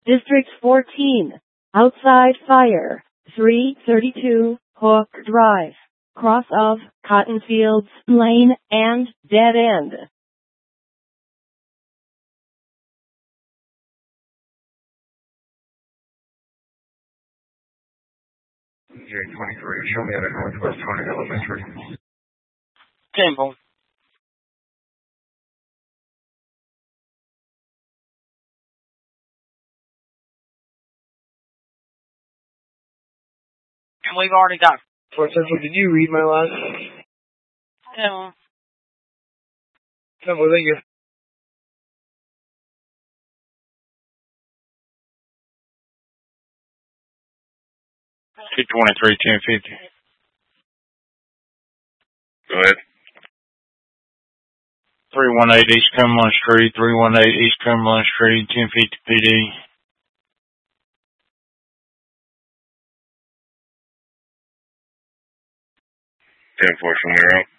District 14. Outside fire. 332 Hook Drive. Cross of Cottonfields Lane and dead end. J23, show me at Northwest 20 Elementary. Temple. And we've already got. Fort Central, did you read my last? Yeah. Temple, thank you. 223, 1050. Go ahead. 318 East Cumberland Street, 318 East Cumberland Street, 1050 PD. Romero.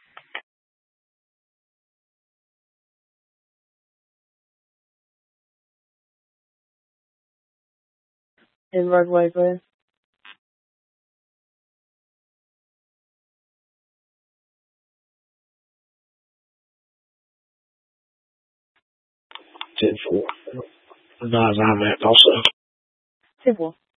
In Roadway, please. Advise I'm at also. Simple.